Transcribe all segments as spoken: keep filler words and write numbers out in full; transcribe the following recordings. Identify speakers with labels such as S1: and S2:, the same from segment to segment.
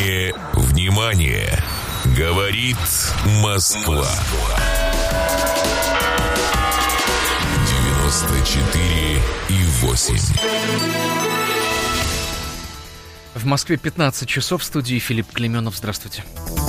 S1: Внимание, внимание! Говорит Москва. девяносто четыре и восемь.
S2: В Москве пятнадцать часов, в студии Филипп Клеменов. Здравствуйте.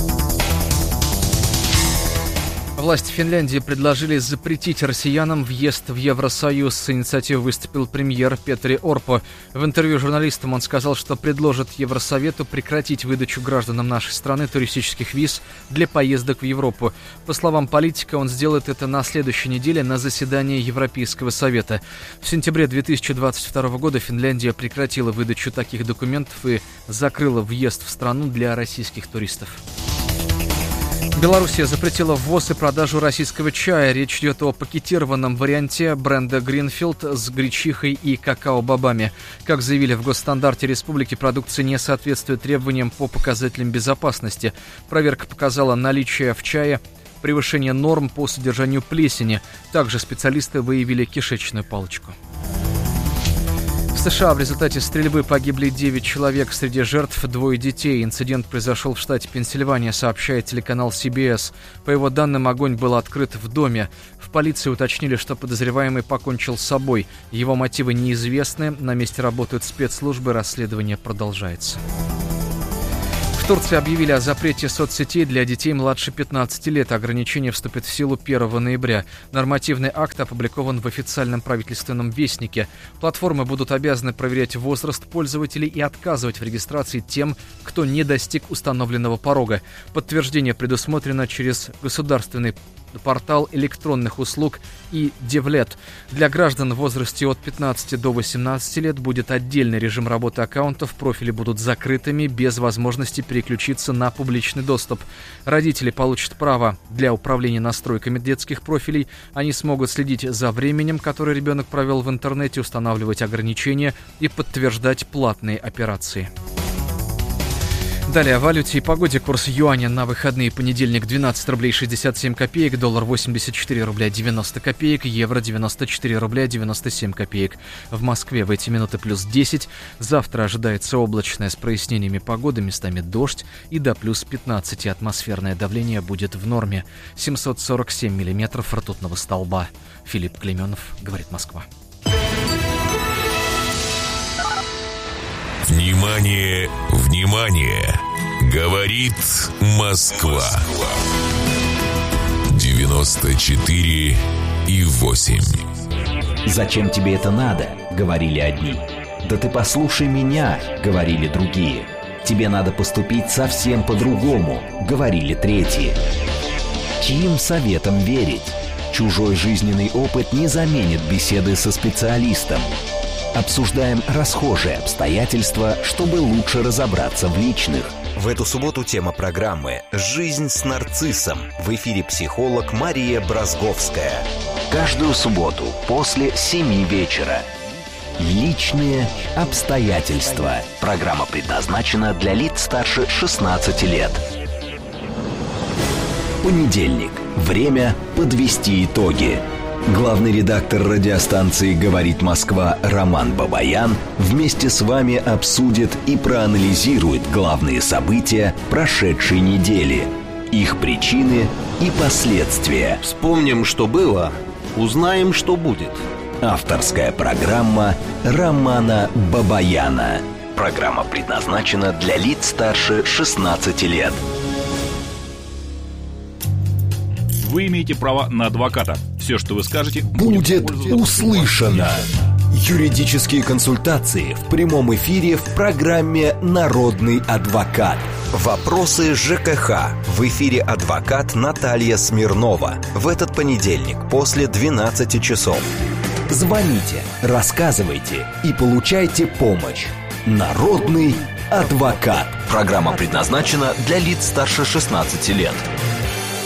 S2: Власти Финляндии предложили запретить россиянам въезд в Евросоюз. С инициативой выступил премьер Петри Орпо. В интервью журналистам он сказал, что предложит Евросовету прекратить выдачу гражданам нашей страны туристических виз для поездок в Европу. По словам политика, он сделает это на следующей неделе на заседании Европейского совета. В сентябре две тысячи двадцать второго года Финляндия прекратила выдачу таких документов и закрыла въезд в страну для российских туристов. Белоруссия запретила ввоз и продажу российского чая. Речь идет о пакетированном варианте бренда Гринфилд с гречихой и какао-бобами. Как заявили в госстандарте республики, продукция не соответствует требованиям по показателям безопасности. Проверка показала наличие в чае превышения норм по содержанию плесени. Также специалисты выявили кишечную палочку. В США в результате стрельбы погибли девять человек, среди жертв двое детей. Инцидент произошел в штате Пенсильвания, сообщает телеканал си би эс. По его данным, огонь был открыт в доме. В полиции уточнили, что подозреваемый покончил с собой. Его мотивы неизвестны. На месте работают спецслужбы, расследование продолжается. В Турции объявили о запрете соцсетей для детей младше пятнадцати лет. Ограничение вступит в силу первого ноября. Нормативный акт опубликован в официальном правительственном вестнике. Платформы будут обязаны проверять возраст пользователей и отказывать в регистрации тем, кто не достиг установленного порога. Подтверждение предусмотрено через государственный портал электронных услуг и Девлет. Для граждан в возрасте от пятнадцати до восемнадцати лет будет отдельный режим работы аккаунтов, профили будут закрытыми, без возможности переключиться на публичный доступ. Родители получат право для управления настройками детских профилей. Они смогут следить за временем, которое ребенок провел в интернете, устанавливать ограничения и подтверждать платные операции. Далее о валюте и погоде. Курс юаня на выходные: понедельник двенадцать рублей шестьдесят семь копеек, доллар восемьдесят четыре рубля девяносто копеек, евро девяносто четыре рубля девяносто семь копеек. В Москве в эти минуты плюс десять. Завтра ожидается облачная с прояснениями погоды, местами дождь, и до плюс пятнадцати. Атмосферное давление будет в норме. семьсот сорок семь миллиметров ртутного столба. Филипп Клеменов, говорит Москва.
S1: Внимание, внимание! Говорит Москва. девяносто четыре и восемь.
S3: «Зачем тебе это надо?» — говорили одни. «Да ты послушай меня!» — говорили другие. «Тебе надо поступить совсем по-другому!» — говорили третьи. Чьим советам верить? Чужой жизненный опыт не заменит беседы со специалистом. Обсуждаем расхожие обстоятельства, чтобы лучше разобраться в личных.
S4: В эту субботу тема программы «Жизнь с нарциссом». В эфире психолог Мария Бразговская.
S3: Каждую субботу после семи вечера. Личные обстоятельства. Программа предназначена для лиц старше шестнадцати лет. Понедельник. Время подвести итоги. Главный редактор радиостанции «Говорит Москва» Роман Бабаян вместе с вами обсудит и проанализирует главные события прошедшей недели, их причины и последствия.
S5: Вспомним, что было, узнаем, что будет.
S3: Авторская программа Романа Бабаяна. Программа предназначена для лиц старше шестнадцати лет.
S6: Вы имеете право на адвоката. Все, что вы скажете,
S7: будет услышано. Юридические консультации в прямом эфире в программе «Народный адвокат».
S4: Вопросы ЖКХ. В эфире адвокат Наталья Смирнова. В этот понедельник после двенадцати часов.
S7: Звоните, рассказывайте и получайте помощь. «Народный адвокат».
S4: Программа предназначена для лиц старше шестнадцати лет.